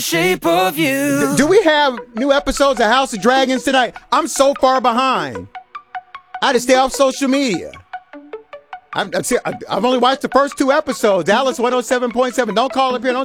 Shape of you. Do we have new episodes of House of Dragons tonight? I'm so far behind. I had to stay off social media. I've only watched the first 2 episodes. Dallas 107.7. Don't call up here. Don't